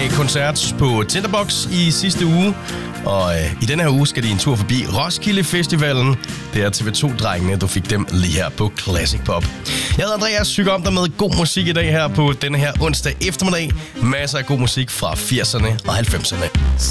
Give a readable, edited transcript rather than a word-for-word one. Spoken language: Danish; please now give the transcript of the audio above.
koncert på Tinderbox i sidste uge. Og i denne her uge skal de en tur forbi Roskilde Festivalen. Det er TV2-drengene, du fik dem lige her på Classic Pop. Jeg hedder Andreas, syger om dig med god musik i dag her på denne her onsdag eftermiddag. Masser af god musik fra 80'erne og 90'erne.